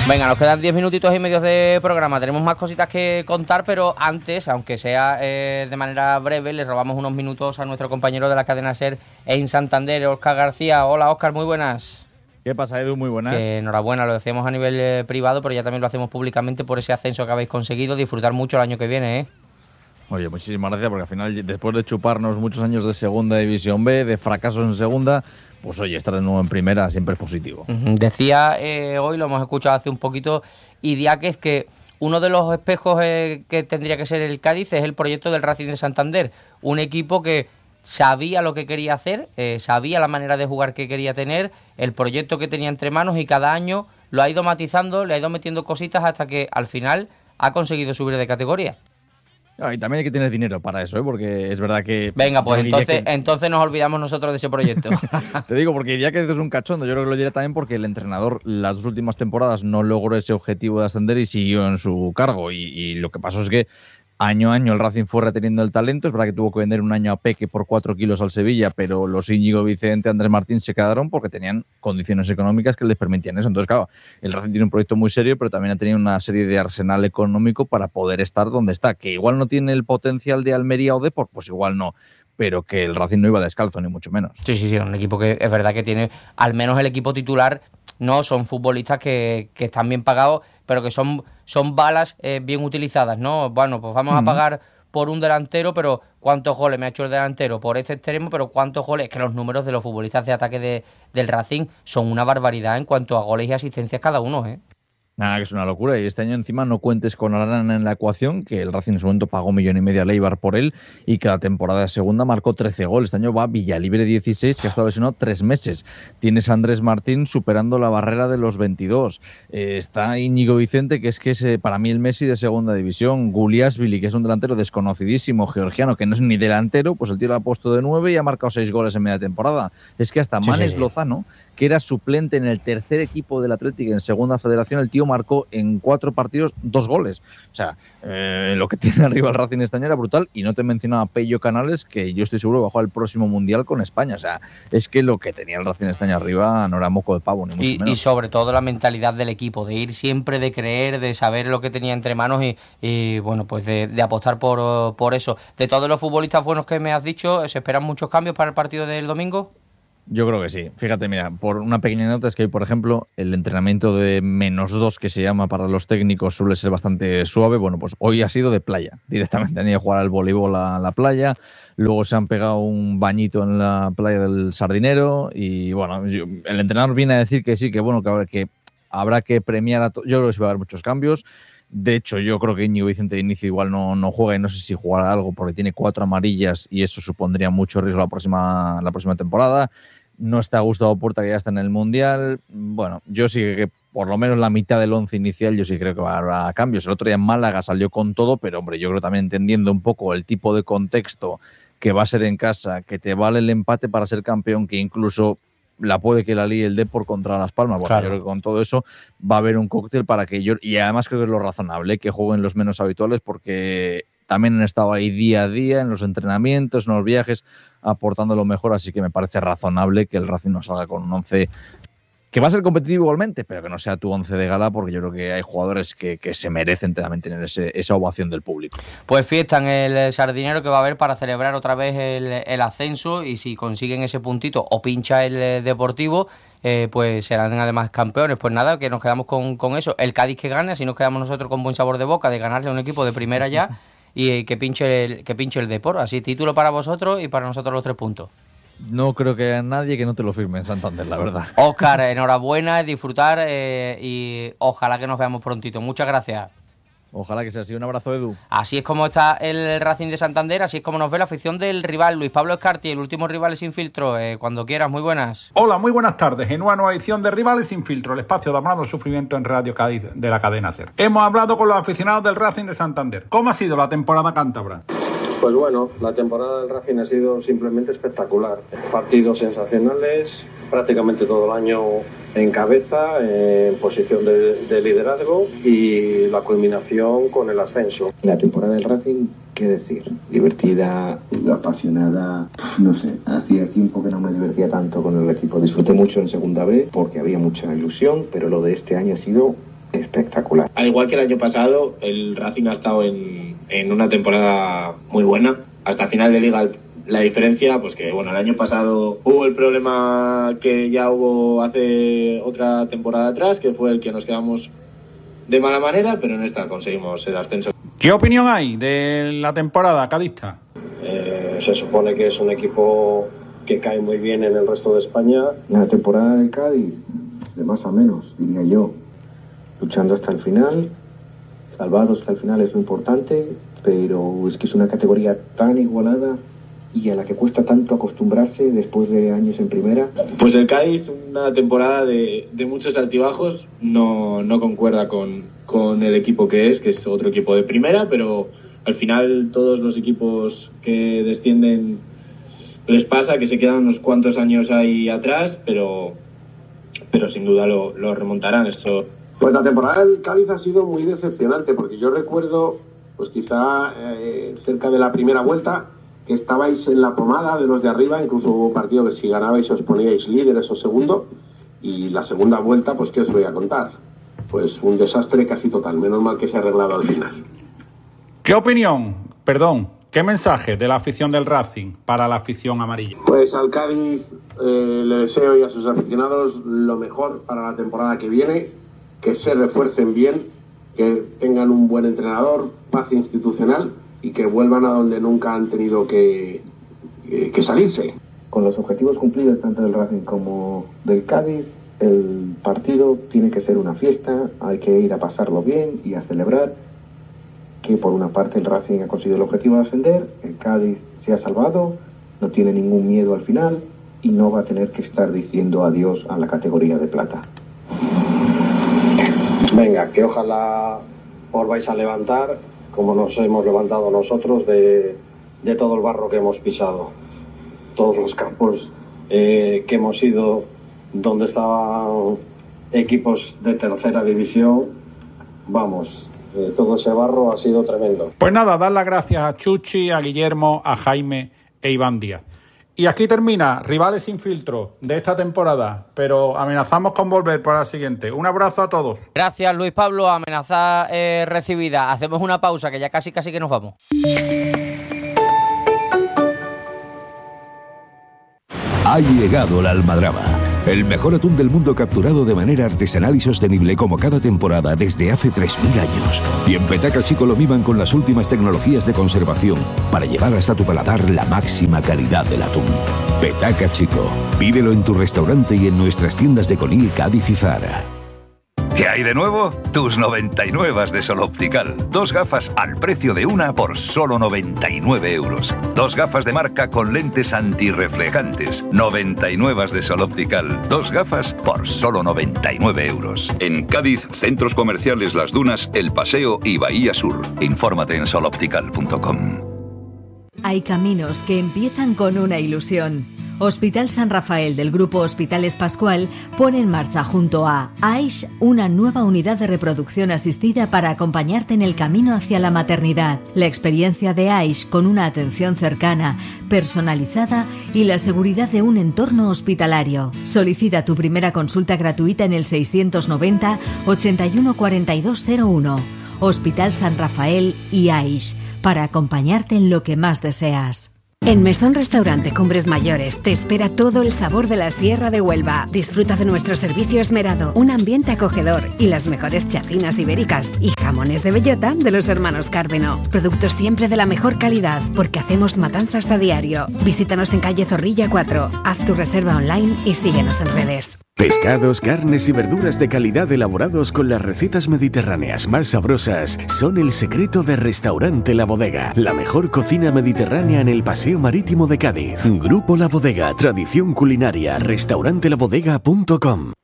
Venga, nos quedan 10 minutitos y medio de programa. Tenemos más cositas que contar, pero antes, aunque sea de manera breve, le robamos unos minutos a nuestro compañero de la cadena SER en Santander, Óscar García. Hola, Óscar, muy buenas. ¿Qué pasa, Edu? Muy buenas. Que enhorabuena, lo decíamos a nivel privado, pero ya también lo hacemos públicamente por ese ascenso que habéis conseguido. Disfrutar mucho el año que viene, ¿eh? Oye, muchísimas gracias, porque al final, después de chuparnos muchos años de Segunda División B, de fracasos en Segunda, pues oye, estar de nuevo en Primera siempre es positivo. Decía hoy, lo hemos escuchado hace un poquito, Idiáquez, que uno de los espejos que tendría que ser el Cádiz es el proyecto del Racing de Santander. Un equipo que sabía lo que quería hacer, sabía la manera de jugar que quería tener, el proyecto que tenía entre manos, y cada año lo ha ido matizando, le ha ido metiendo cositas hasta que al final ha conseguido subir de categoría. Y también hay que tener dinero para eso, porque es verdad que... Venga, pues entonces nos olvidamos nosotros de ese proyecto. Te digo, porque ya que es un cachondo, yo creo que lo diré también porque el entrenador las 2 últimas temporadas no logró ese objetivo de ascender y siguió en su cargo. Y lo que pasó es que año a año el Racing fue reteniendo el talento. Es verdad que tuvo que vender un año a Peque por 4 kilos al Sevilla, pero los Íñigo Vicente, Andrés Martín se quedaron porque tenían condiciones económicas que les permitían eso. Entonces, claro, el Racing tiene un proyecto muy serio, pero también ha tenido una serie de arsenal económico para poder estar donde está. Que igual no tiene el potencial de Almería o Depor, pues igual no. Pero que el Racing no iba descalzo, ni mucho menos. Sí, un equipo que es verdad que tiene, al menos el equipo titular, no son futbolistas que están bien pagados, pero que son balas bien utilizadas, ¿no? Bueno, pues vamos a pagar por un delantero, pero ¿cuántos goles me ha hecho el delantero por este extremo? Pero ¿cuántos goles? Es que los números de los futbolistas de ataque del Racing son una barbaridad en cuanto a goles y asistencias cada uno, ¿eh? Nada, que es una locura. Y este año encima no cuentes con Arana en la ecuación, que el Racing en su momento pagó 1,5 millones a Leibar por él y que la temporada de segunda marcó 13 goles. Este año va Villalibre 16, que ha estado lesionado 3 meses. Tienes a Andrés Martín superando la barrera de los 22. Está Íñigo Vicente, que es para mí el Messi de segunda división. Guliasvili, que es un delantero desconocidísimo, georgiano, que no es ni delantero, pues el tío lo ha puesto de 9 y ha marcado 6 goles en media temporada. Es que hasta Manes Lozano, que era suplente en el tercer equipo del Atlético en segunda federación, el tío marcó en 4 partidos 2 goles. O sea, lo que tiene arriba el Racing este año era brutal. Y no te mencionaba Pello Canales, que yo estoy seguro que va a jugar el próximo Mundial con España. O sea, es que lo que tenía el Racing este año arriba no era moco de pavo, ni mucho menos. Y sobre todo la mentalidad del equipo, de ir siempre, de creer, de saber lo que tenía entre manos y bueno, pues de apostar por eso. De todos los futbolistas buenos que me has dicho, ¿se esperan muchos cambios para el partido del domingo? Yo creo que sí. Fíjate, mira, por una pequeña nota es que, por ejemplo, el entrenamiento de -2 que se llama para los técnicos suele ser bastante suave. Bueno, pues hoy ha sido de playa. Directamente han ido a jugar al voleibol a la playa. Luego se han pegado un bañito en la playa del Sardinero. Y bueno, el entrenador viene a decir que sí, que bueno, que habrá que premiar a todos. Yo creo que sí va a haber muchos cambios. De hecho, yo creo que Íñigo Vicente de inicio igual no juega y no sé si jugará algo porque tiene 4 amarillas y eso supondría mucho riesgo la próxima temporada. No está Gustavo Puerta, que ya está en el Mundial. Bueno, yo sí que por lo menos la mitad del 11 inicial yo sí creo que va a haber cambios. El otro día en Málaga salió con todo, pero hombre, yo creo también entendiendo un poco el tipo de contexto que va a ser en casa, que te vale el empate para ser campeón, que incluso la puede que la líe el Depor contra Las Palmas. Bueno, claro. Yo creo que con todo eso va a haber un cóctel para que y además creo que es lo razonable, que jueguen los menos habituales, porque también han estado ahí día a día en los entrenamientos, en los viajes, aportando lo mejor, así que me parece razonable que el Racing no salga con un 11 que va a ser competitivo igualmente, pero que no sea tu 11 de gala, porque yo creo que hay jugadores que se merecen también tener esa ovación del público. Pues fiesta en el Sardinero que va a haber para celebrar otra vez el ascenso, y si consiguen ese puntito o pincha el Deportivo, pues serán además campeones. Pues nada, que nos quedamos con eso. El Cádiz que gane, así nos quedamos nosotros con buen sabor de boca de ganarle a un equipo de primera ya y que pinche el Depor. Así, título para vosotros y para nosotros los 3 puntos. No creo que haya nadie que no te lo firme en Santander, la verdad. Óscar, enhorabuena, disfrutar y ojalá que nos veamos prontito. Muchas gracias. Ojalá que sea así. Un abrazo, Edu. Así es como está el Racing de Santander, así es como nos ve la afición del rival. Luis Pablo Escarti, el último Rivales Sin Filtro. Cuando quieras, muy buenas. Hola, muy buenas tardes. En una nueva edición de Rivales Sin Filtro, el espacio de Hablando Sufrimiento en Radio Cádiz de la cadena SER. Hemos hablado con los aficionados del Racing de Santander. ¿Cómo ha sido la temporada cántabra? Pues bueno, la temporada del Racing ha sido simplemente espectacular. Partidos sensacionales, prácticamente todo el año en cabeza, en posición de liderazgo, y la culminación con el ascenso. La temporada del Racing, ¿qué decir? Divertida, apasionada, no sé, hacía tiempo que no me divertía tanto con el equipo. Disfruté mucho en Segunda B porque había mucha ilusión, pero lo de este año ha sido espectacular. Al igual que el año pasado, el Racing ha estado en una temporada muy buena. Hasta final de liga, la diferencia, pues que bueno, el año pasado hubo el problema que ya hubo hace otra temporada atrás, que fue el que nos quedamos de mala manera, pero en esta conseguimos el ascenso. ¿Qué opinión hay de la temporada cadista? Se supone que es un equipo que cae muy bien en el resto de España. La temporada del Cádiz, de más a menos, diría yo. Luchando hasta el final, salvados que al final es lo importante, pero es que es una categoría tan igualada y a la que cuesta tanto acostumbrarse después de años en primera. Pues el Cádiz, una temporada de muchos altibajos, no concuerda con el equipo que es otro equipo de primera, pero al final todos los equipos que descienden les pasa que se quedan unos cuantos años ahí atrás, pero sin duda lo remontarán. Eso. Pues la temporada del Cádiz ha sido muy decepcionante, porque yo recuerdo, pues quizá cerca de la primera vuelta, que estabais en la pomada de los de arriba, incluso hubo partido que si ganabais os poníais líderes o segundo, y la segunda vuelta, pues ¿qué os voy a contar? Pues un desastre casi total, menos mal que se ha arreglado al final. ¿Qué mensaje de la afición del Racing para la afición amarilla? Pues al Cádiz le deseo y a sus aficionados lo mejor para la temporada que viene, que se refuercen bien, que tengan un buen entrenador, paz institucional y que vuelvan a donde nunca han tenido que salirse. Con los objetivos cumplidos tanto del Racing como del Cádiz, el partido tiene que ser una fiesta, hay que ir a pasarlo bien y a celebrar que por una parte el Racing ha conseguido el objetivo de ascender, el Cádiz se ha salvado, no tiene ningún miedo al final y no va a tener que estar diciendo adiós a la categoría de plata. Venga, que ojalá os vais a levantar como nos hemos levantado nosotros de todo el barro que hemos pisado, todos los campos que hemos ido donde estaban equipos de tercera división, vamos, todo ese barro ha sido tremendo. Pues nada, dar las gracias a Chuchi, a Guillermo, a Jaime e Iván Díaz. Y aquí termina Rivales sin filtro de esta temporada, pero amenazamos con volver para la siguiente. Un abrazo a todos. Gracias, Luis Pablo. Amenaza recibida. Hacemos una pausa, que ya casi que nos vamos. Ha llegado la almadraba, el mejor atún del mundo capturado de manera artesanal y sostenible como cada temporada desde hace 3.000 años. Y en Petaca Chico lo miman con las últimas tecnologías de conservación para llevar hasta tu paladar la máxima calidad del atún. Petaca Chico, pídelo en tu restaurante y en nuestras tiendas de Conil, Cádiz y Zara. ¿Qué hay de nuevo? Tus 99 de Sol Optical. 2 gafas al precio de una por solo 99 euros. 2 gafas de marca con lentes antirreflejantes. 99 de Sol Optical. 2 gafas por solo 99 euros. En Cádiz, centros comerciales Las Dunas, El Paseo y Bahía Sur. Infórmate en soloptical.com. Hay caminos que empiezan con una ilusión. Hospital San Rafael del Grupo Hospitales Pascual pone en marcha junto a AISH una nueva unidad de reproducción asistida para acompañarte en el camino hacia la maternidad. La experiencia de AISH con una atención cercana, personalizada y la seguridad de un entorno hospitalario. Solicita tu primera consulta gratuita en el 690 81 4201. Hospital San Rafael y AISH, para acompañarte en lo que más deseas. En Mesón Restaurante Cumbres Mayores te espera todo el sabor de la Sierra de Huelva. Disfruta de nuestro servicio esmerado, un ambiente acogedor y las mejores chacinas ibéricas y jamones de bellota de los hermanos Cárdeno. Productos siempre de la mejor calidad, porque hacemos matanzas a diario. Visítanos en calle Zorrilla 4, haz tu reserva online y síguenos en redes. Pescados, carnes y verduras de calidad elaborados con las recetas mediterráneas más sabrosas son el secreto de Restaurante La Bodega, la mejor cocina mediterránea en el Paseo Marítimo de Cádiz. Grupo La Bodega, tradición culinaria, restaurantelabodega.com.